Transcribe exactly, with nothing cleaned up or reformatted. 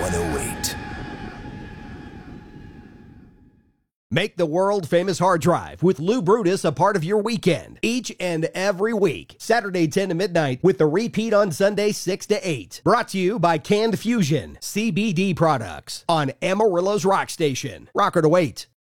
one oh eight. Make the world-famous hard drive with Lou Brutus a part of your weekend each and every week. Saturday ten to midnight with the repeat on Sunday six to eight. Brought to you by Canned Fusion, C B D products on Amarillo's Rock Station. Rocker to wait.